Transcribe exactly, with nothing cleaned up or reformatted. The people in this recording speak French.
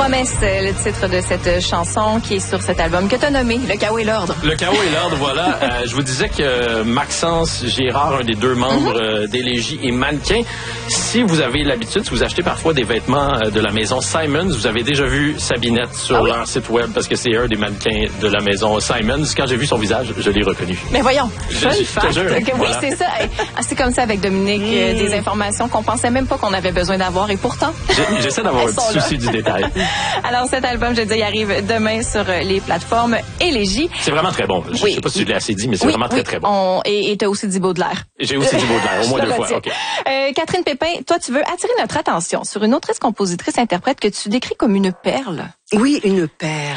Promesse, le titre de cette chanson qui est sur cet album que tu as nommé Le Chaos et l'Ordre. Le Chaos et l'Ordre, voilà. Euh, je vous disais que Maxence Girard, un des deux membres mm-hmm. euh, d'Élégie, est mannequin. Si vous avez l'habitude, si vous achetez parfois des vêtements de la maison Simons, vous avez déjà vu Sabinette sur ah oui? leur site web parce que c'est un des mannequins de la maison Simons. Quand j'ai vu son visage, je l'ai reconnu. Mais voyons, je, je, je, fact, je jure, que voilà. Oui, c'est ça. C'est comme ça avec Dominique, mmh. euh, des informations qu'on pensait même pas qu'on avait besoin d'avoir et pourtant... J'essaie d'avoir un petit là. souci du détail. Alors cet album, je dis, il arrive demain sur les plateformes Élégie. C'est vraiment très bon. Je ne oui. sais pas si je l'ai assez dit, mais c'est oui, vraiment oui. très, très bon. On... Et tu as aussi dit Baudelaire. J'ai aussi dit Baudelaire, au moins deux fois. Okay. Euh, Catherine Pépin, toi, tu veux attirer notre attention sur une autrice-compositrice-interprète que tu décris comme une perle. Oui, une perle.